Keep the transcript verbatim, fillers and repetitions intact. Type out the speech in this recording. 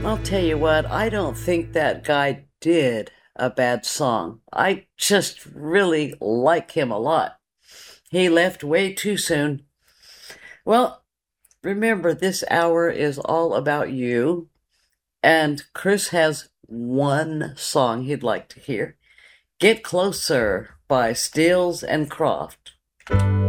I'll tell you what, I don't think that guy did a bad song. I just really like him a lot. He left way too soon. Well, remember, this hour is all about you, and Chris has one song he'd like to hear. Get Closer by Stills and Croft.